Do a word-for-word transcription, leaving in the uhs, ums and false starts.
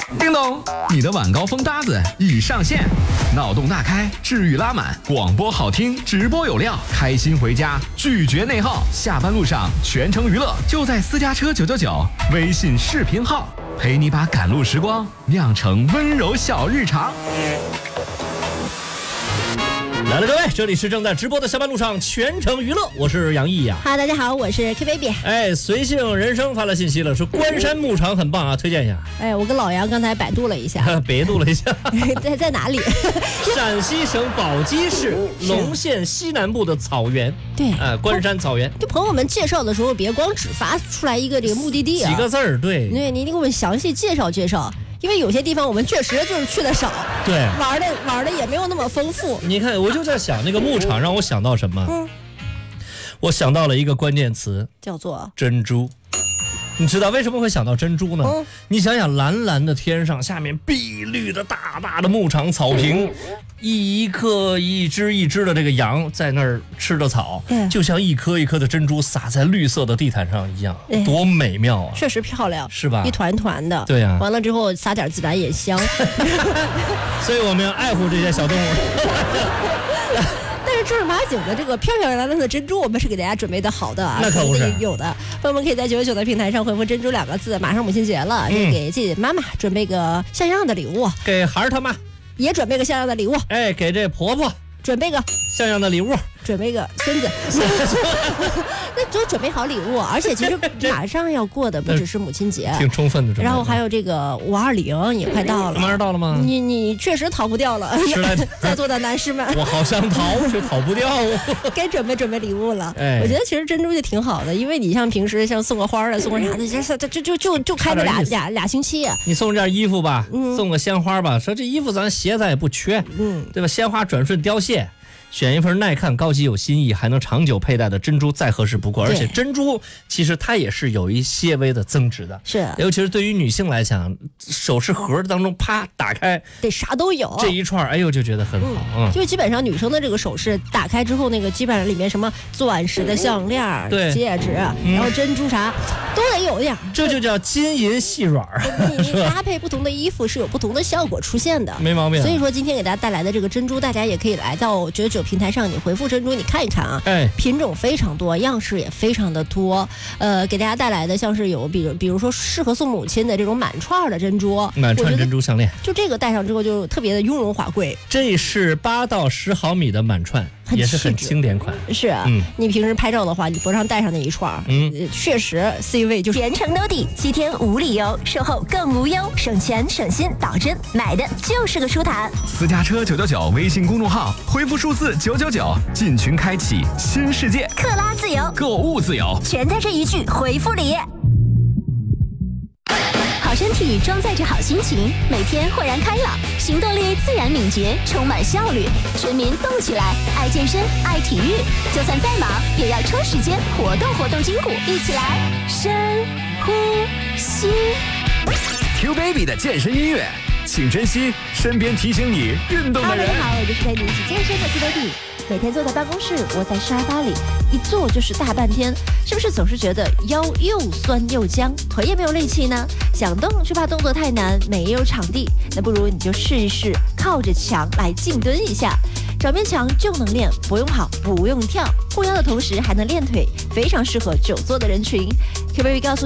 叮咚，你的晚高峰搭子已上线，脑洞大开，治愈拉满，广播好听，直播有料，开心回家，拒绝内耗，下班路上全程娱乐，就在私家车九九九微信视频号，陪你把赶路时光酿成温柔小日常。 来了，各位，这里是正在直播的下班路上全程娱乐，我是杨毅呀。 哈，大家好，我是 K baby。 哎，随性人生发了信息了，说关山牧场很棒啊，推荐一下。 哎，我跟老杨刚才百度了一下， 百度了一下， 在在哪里？ 陕西省宝鸡市龙县西南部的草原。 对， 哎、呃，关山草原。 就朋友们介绍的时候，别光只发出来一个这个目的地啊， 几个字儿，对， 对，你得给我们详细介绍介绍。因为有些地方我们确实就是去的少， 对， 玩的玩的也没有那么丰富。 你看，我就在想那个牧场让我想到什么？嗯，我想到了一个关键词， 叫做珍珠。你知道为什么会想到珍珠呢？ 嗯、 你想想，蓝蓝的天上，下面碧绿的大大的牧场草坪，一颗一只一只的这个羊在那儿吃着草， 嗯、 就像一颗一颗的珍珠撒在绿色的地毯上一样，嗯、多美妙啊！ 确实漂亮， 是吧？ 一团团的， 对呀、啊。 完了之后撒点孜然也香， 所以我们要爱护这些小动物。 但是正儿八经的这个漂漂亮亮的珍珠，我们是给大家准备的好的啊， 那可不是有的。朋友们可以在九九九的平台上回复“珍珠”两个字，马上母亲节了，嗯、给自己的妈妈准备个像样的礼物， 给孩儿他妈也准备个像样的礼物， 哎，给这婆婆准备个像样的礼物， 准备个孙子，那都准备好礼物，而且其实马上要过的不只是母亲节， 挺充分的准备。 然后还有这个五二零也快到了， 马上到了吗？ 你你确实逃不掉了，在座的男士们， 我好想逃，却逃不掉， 该准备准备礼物了。 哎， 我觉得其实珍珠就挺好的，因为你像平时像送个花的，送个啥的，就就就就就开了俩俩俩星期。 你送件衣服吧， 嗯、 送个鲜花吧，说这衣服咱鞋咱也不缺， 嗯， 对吧？鲜花转瞬凋谢。选一份耐看、高级、有新意，还能长久佩戴的珍珠，再合适不过。而且珍珠其实它也是有一些微的增值的， 是， 尤其是对于女性来讲，首饰盒当中啪打开， 得啥都有， 这一串，哎呦就觉得很好。嗯， 就基本上女生的这个首饰打开之后，那个基本上里面什么钻石的项链、 对戒指，嗯、然后珍珠啥都得有点， 这就叫金银细软。 你搭配不同的衣服是有不同的效果出现的， 没毛病。 所以说今天给大家带来的这个珍珠，大家也可以来到九九九平台上，你回复珍珠，你看一看啊， 哎， 品种非常多，样式也非常的多。呃，给大家带来的像是有，比如比如说适合送母亲的这种满串的珍珠， 满串珍珠项链， 就这个戴上之后就特别的雍容华贵。 这是八到十毫米的满串，也是很经典款。 是啊，嗯、你平时拍照的话，你脖上戴上那一串，嗯，确实 C 位就是全程兜底，七天无理由，售后更无忧，省钱省心，保真，买的就是个舒坦。 私家车九九九微信公众号回复数字九九九，进群开启新世界， 克拉自由， 购物自由， 全在这一句回复里。好身体装载着好心情，每天豁然开朗，行动力自然敏捷，充满效率。全民动起来，爱健身，爱体育，就算再忙，也要抽时间活动活动筋骨，一起来深呼吸。 Q baby 的健身音乐，请珍惜身边提醒你运动的人。 大家好，我就是陪你一起健身的 Q baby。每天坐在办公室，窝在沙发里，一坐就是大半天，是不是总是觉得腰又酸又僵，腿也没有力气呢？想动却怕动作太难，没有场地，那不如你就试一试靠着墙来静蹲一下，找面墙就能练，不用跑，不用跳，护腰的同时还能练腿，非常适合久坐的人群。Q baby 告诉